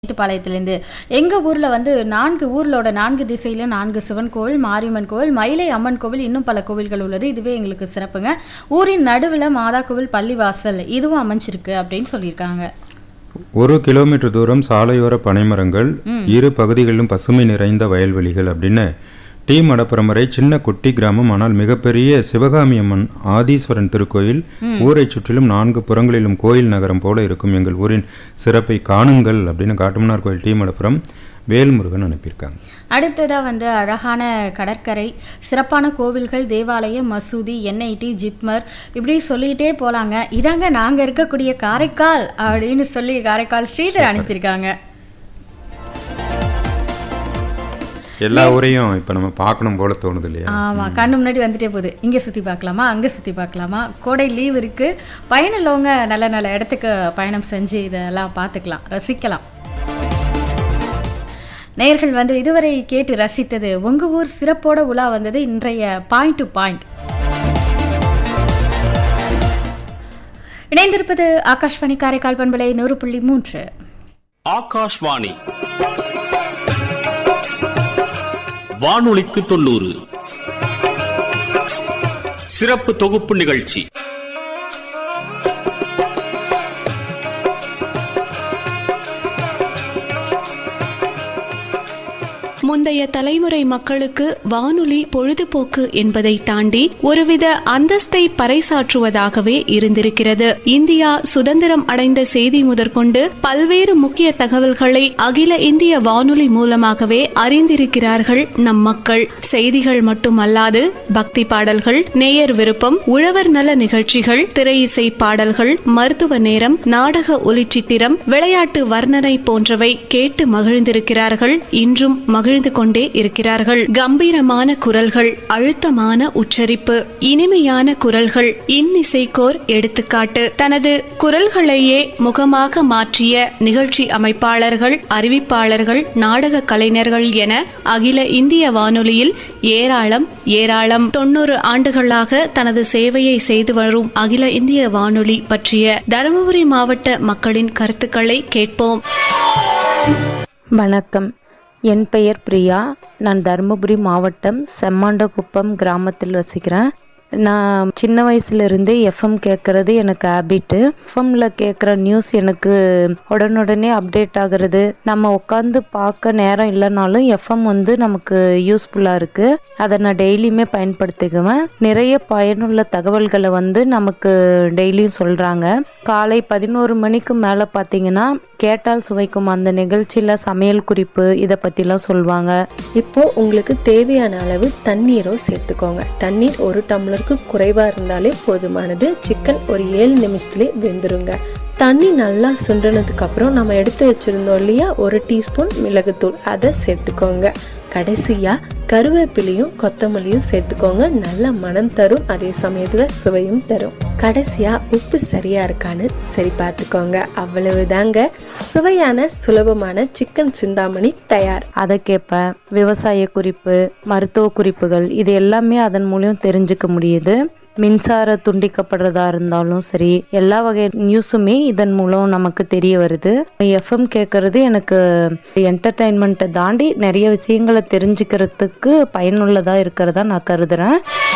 மேட்டுப்பாளையத்திலேருந்து எங்கள் ஊரில் வந்து 4 ஊர்களோட 4 திசையிலும் 4 சிவன் கோவில், மாரியம்மன் கோவில், மயிலை அம்மன் கோவில், இன்னும் பல கோவில்கள் உள்ளது. இதுவே எங்களுக்கு சிறப்புங்க. ஊரின் நடுவில் மாதா கோவில், பள்ளிவாசல் இதுவும் அமைஞ்சிருக்கு அப்படின்னு சொல்லியிருக்காங்க. 1 கிலோமீட்டர் தூரம் சாலையோர பனைமரங்கள், இரு பகுதிகளிலும் பசுமை நிறைந்த வயல்வெளிகள் அப்படின்னு டி மடப்புரம் வரை சின்ன குட்டி கிராமம். ஆனால் மிகப்பெரிய சிவகாமி அம்மன் ஆதீஸ்வரன் திருக்கோயில், ஊரை சுற்றிலும் 4 புறங்களிலும் கோயில் நகரம் போல இருக்கும். எங்கள் ஊரின் சிறப்பை காணுங்கள் அப்படின்னு காட்டுமன்னார் கோயில் டி மடப்புரம் வேல்முருகன் அனுப்பியிருக்காங்க. அடுத்ததாக வந்து அழகான கடற்கரை, சிறப்பான கோவில்கள், தேவாலயம், மசூதி, என்ஐடி, ஜிப்மர் இப்படி சொல்லிகிட்டே போகலாங்க. இதாங்க நாங்கள் இருக்கக்கூடிய காரைக்கால் அப்படின்னு சொல்லி காரைக்கால் ஸ்ரீதர் அனுப்பியிருக்காங்க. எல்லா ஊரையும் இப்போ நம்ம பார்க்கணும் போல தோணுது இல்லையா? ஆமாம், கண்ணு முன்னாடி வந்துட்டே போகுது. இங்கே சுற்றி பார்க்கலாமா, அங்கே சுற்றி பார்க்கலாமா, கோடை லீவ் இருக்குது, பயணம் உள்ளவங்க நல்ல நல்ல இடத்துக்கு பயணம் செஞ்சு இதெல்லாம் பார்த்துக்கலாம், ரசிக்கலாம். நேயர்கள் வந்து இதுவரை கேட்டு ரசித்தது உங்கள் ஊர் சிறப்போட உலா வந்தது இன்றைய பாயிண்ட் டு பாயிண்ட். இணைந்திருப்பது ஆகாஷ்வாணி காரைக்கால் பண்பலை 100.3. ஆகாஷ்வாணி வானொலிக்கு 90 சிறப்பு தொகுப்பு நிகழ்ச்சி. முந்தைய தலைமுறை மக்களுக்கு வானொலி பொழுதுபோக்கு என்பதை தாண்டி ஒருவித அந்தஸ்தை பறைசாற்றுவதாகவே இருந்திருக்கிறது. இந்தியா சுதந்திரம் அடைந்த செய்தி முதற்கொண்டு பல்வேறு முக்கிய தகவல்களை அகில இந்திய வானொலி மூலமாகவே அறிந்திருக்கிறார்கள் நம் மக்கள். செய்திகள் மட்டுமல்லாது பக்தி பாடல்கள், நேயர் விருப்பம், உழவர் நல நிகழ்ச்சிகள், திரை இசை பாடல்கள், மருத்துவ நேரம், நாடக ஒலிச்சித்திரம், விளையாட்டு வர்ணனை போன்றவை கேட்டு மகிழ்ந்திருக்கிறார்கள். இன்றும் மகிழ்ந்து கொண்டே இருக்கிறார்கள். கம்பீரமான குரல்கள், அழுத்தமான உச்சரிப்பு, இனிமையான குரல்கள் இன்னிசைக்கோர் எடுத்துக்காட்டு. தனது குரல்களையே முகமாக மாற்றிய நிகழ்ச்சி அமைப்பாளர்கள், அறிவிப்பாளர்கள், நாடக கலைஞர்கள் என அகில இந்திய வானொலியில் ஏராளம் ஏராளம். 90 ஆண்டுகளாக தனது சேவையை செய்து வரும் அகில இந்திய வானொலி பற்றிய தருமபுரி மாவட்ட மக்களின் கருத்துக்களை கேட்போம். வணக்கம். என் பெயர் பிரியா. நான் தருமபுரி மாவட்டம் செம்மாண்டகுப்பம் கிராமத்தில் வசிக்கிறேன். நான் சின்ன வயசுலேருந்தே எஃப்எம் கேட்குறது எனக்கு ஹேபிட்டு. எஃப்எம்மில் கேட்குற நியூஸ் எனக்கு உடனுடனே அப்டேட் ஆகிறது. நம்ம உட்காந்து பார்க்க நேரம் இல்லைனாலும் எஃப்எம் வந்து நமக்கு யூஸ்ஃபுல்லாக இருக்குது. அதை நான் டெய்லியுமே பயன்படுத்திக்குவேன். நிறைய பயனுள்ள தகவல்களை வந்து நமக்கு டெய்லியும் சொல்கிறாங்க. காலை 11 மணிக்கு மேலே பார்த்தீங்கன்னா கேட்டால் சுவைக்கும் அந்த நிகழ்ச்சியில் சமையல் குறிப்பு இதை பற்றிலாம் சொல்லுவாங்க. இப்போ உங்களுக்கு தேவையான அளவு தண்ணீரும் சேர்த்துக்கோங்க. தண்ணீர் 1 டம்ளருக்கு குறைவாக இருந்தாலே போதுமானது. சிக்கன் ஒரு 7 நிமிஷத்துலேயே வெந்துருங்க. தண்ணி நல்லா சுண்டினதுக்கு அப்புறம் நம்ம எடுத்து வச்சிருந்தோம் இல்லையா 1 டீஸ்பூன் மிளகுத்தூள், அதை சேர்த்துக்கோங்க. கடைசியா கருவேப்பிலையும் கொத்தமல்லியும் சேர்த்துக்கோங்க. நல்ல மனம் தரும், அதே சமயத்துல சுவையும் தரும். கடைசியா உப்பு சரியா இருக்கான்னு சரி பார்த்துக்கோங்க. அவ்வளவுதாங்க, சுவையான சுலபமான சிக்கன் சிந்தாமணி தயார். அதை கேட்பேன். விவசாய குறிப்பு, மருத்துவ குறிப்புகள் இது எல்லாமே அதன் மூலம் தெரிஞ்சுக்க முடியுது. மின்சார துண்டிக்கப்படுறதா இருந்தாலும் சரி, எல்லா வகை நியூஸுமே இதன் மூலம் நமக்கு தெரிய வருது. எஃப்எம் கேட்கறது எனக்கு என்டர்டைன்மெண்ட்டை தாண்டி நிறைய விஷயங்களை தெரிஞ்சுக்கிறதுக்கு பயனுள்ளதா இருக்கிறதா நான் கருதுறேன்.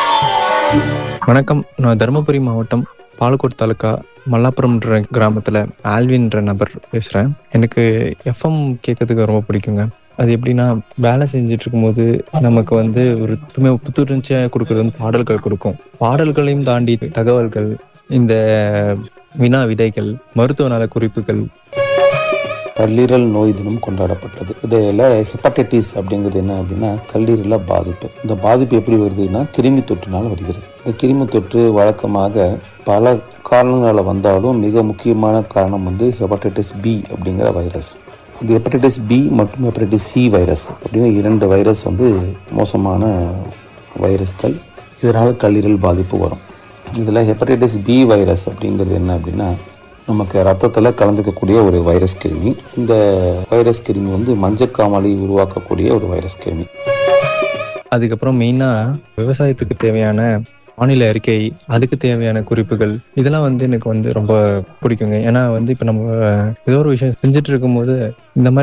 வணக்கம். நான் தருமபுரி மாவட்டம் பாலக்கோட் தாலுக்கா மல்லாபுரம்ன்ற கிராமத்துல ஆல்வின்ற நபர் பேசுறேன். எனக்கு எஃப்எம் கேட்கறதுக்கு ரொம்ப பிடிக்குங்க. அது எப்படின்னா, வேலை செஞ்சுட்டு இருக்கும்போது நமக்கு வந்து ஒரு புத்துணர்ச்சியா கொடுக்கறது வந்து பாடல்கள் கொடுக்கும். பாடல்களையும் தாண்டி தகவல்கள், இந்த வினா விடைகள், மருத்துவ நல குறிப்புகள். கல்லீரல் நோய் தினம் கொண்டாடப்பட்டது. இதில் ஹெப்படைட்டிஸ் அப்படிங்கிறது என்ன அப்படின்னா கல்லீரல பாதிப்பு. இந்த பாதிப்பு எப்படி வருதுன்னா கிருமி தொற்றுனால வருகிறது. இந்த கிருமி தொற்று வழக்கமாக பல காரணங்களால் வந்தாலும் மிக முக்கியமான காரணம் வந்து ஹெப்படைட்டிஸ் பி அப்படிங்கிற வைரஸ். இந்த ஹெப்படைட்டிஸ் பி மற்றும் ஹெப்படைட்டிஸ் சி வைரஸ் அப்படின்னு 2 வைரஸ் வந்து மோசமான வைரஸ்கள். இதனால் கல்லீரல் பாதிப்பு வரும். இதில் ஹெப்படைட்டிஸ் பி வைரஸ் அப்படிங்கிறது என்ன அப்படின்னா நமக்கு ரத்தத்தில் கலந்துக்கக்கூடிய ஒரு வைரஸ் கிருமி. இந்த வைரஸ் கிருமி வந்து மஞ்சக்காமலை உருவாக்கக்கூடிய ஒரு வைரஸ் கிருமி. அதுக்கப்புறம் மெயினாக விவசாயத்துக்கு தேவையான வானிலை அறிக்கை, அதுக்கு தேவையான குறிப்புகள், இதெல்லாம் வந்து எனக்கு வந்து ரொம்ப பிடிக்குங்க. ஏன்னா வந்து இப்போ நம்ம ஏதோ ஒரு விஷயம் செஞ்சுட்டு இருக்கும்போது இந்த மாதிரி